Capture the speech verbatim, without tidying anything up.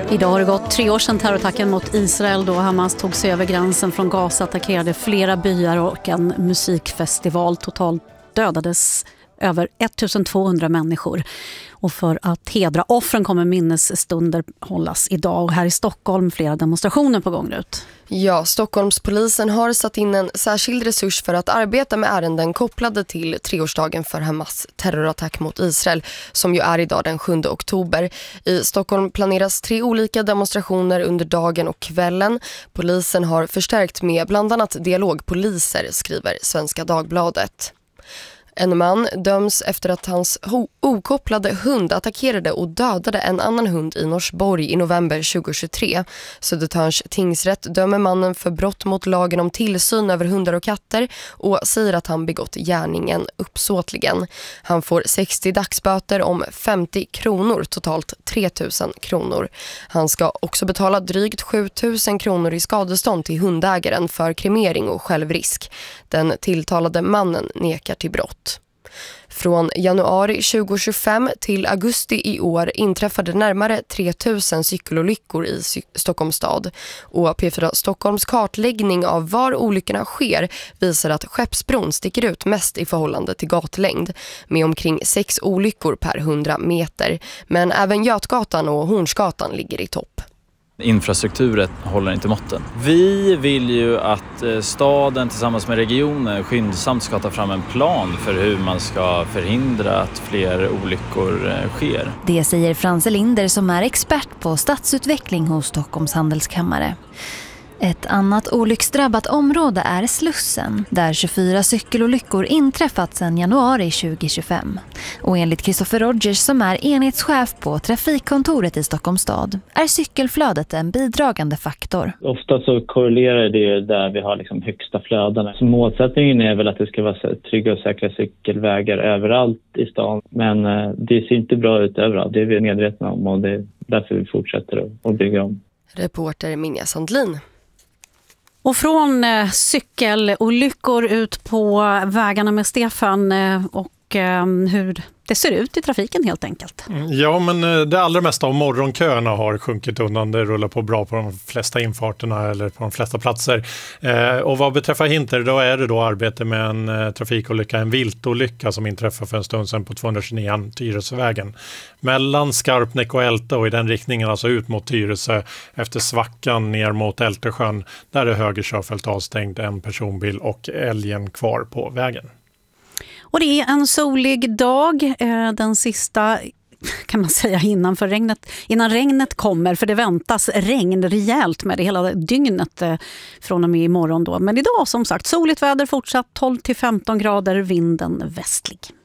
Idag har det gått tre år sedan terrorattacken mot Israel då Hamas tog sig över gränsen från Gaza, attackerade flera byar och en musikfestival. Totalt dödades över ettusentvåhundra människor. Och för att hedra offren kommer minnesstunder hållas idag. Och här i Stockholm flera demonstrationer på gång ut. Ja, Stockholmspolisen har satt in en särskild resurs för att arbeta med ärenden kopplade till treårsdagen för Hamas terrorattack mot Israel, som ju är idag den sjunde oktober. I Stockholm planeras tre olika demonstrationer under dagen och kvällen. Polisen har förstärkt med bland annat dialogpoliser, skriver Svenska Dagbladet. En man döms efter att hans okopplade hund attackerade och dödade en annan hund i Norsborg i november tjugohundratjugotre. Södertörns tingsrätt dömer mannen för brott mot lagen om tillsyn över hundar och katter och säger att han begått gärningen uppsåtligen. Han får sextio dagsböter om femtio kronor, totalt tre tusen kronor. Han ska också betala drygt sju tusen kronor i skadestånd till hundägaren för kremering och självrisk. Den tilltalade mannen nekar till brott. Från januari tjugohundratjugofem till augusti i år inträffade närmare tre tusen cykelolyckor i Stockholms stad. Och P fyra Stockholms kartläggning av var olyckorna sker visar att Skeppsbron sticker ut mest i förhållande till gatlängd, med omkring sex olyckor per hundra meter. Men även Götgatan och Hornsgatan ligger i topp. Infrastrukturen håller inte måtten. Vi vill ju att staden tillsammans med regionen skyndsamt ska ta fram en plan för hur man ska förhindra att fler olyckor sker. Det säger Frans Linder som är expert på stadsutveckling hos Stockholms handelskammare. Ett annat olycksdrabbat område är Slussen, där tjugofyra cykelolyckor inträffat sedan januari tjugohundratjugofem. Och enligt Christopher Rogers, som är enhetschef på trafikkontoret i Stockholms stad, är cykelflödet en bidragande faktor. Ofta så korrelerar det där vi har liksom högsta flödena. Så målsättningen är väl att det ska vara trygga och säkra cykelvägar överallt i stan. Men det ser inte bra ut överallt, det är vi medvetna om, och det är därför vi fortsätter att bygga om. Reporter Minja Sandlin. Och från eh, cykelolyckor ut på vägarna med Stefan eh, och eh, hur det ser ut i trafiken helt enkelt. Ja, men det allra mesta av morgonköerna har sjunkit undan. Det rullar på bra på de flesta infarterna eller på de flesta platser. Eh, och vad beträffar Hinter, då är det då arbete med en eh, trafikolycka, en viltolycka som inträffade för en stund sedan på tvåhundratjugonio Tyresövägen. Mellan Skarpnäck och Älta, och i den riktningen alltså ut mot Tyresö efter svackan ner mot Ältesjön. Där är höger körfält avstängd, en personbil och älgen kvar på vägen. Och det är en solig dag, den sista kan man säga innan, för regnet, innan regnet kommer, för det väntas regn rejält med det hela dygnet från och med imorgon då. Men idag som sagt soligt väder, fortsatt tolv till femton grader, vinden västlig.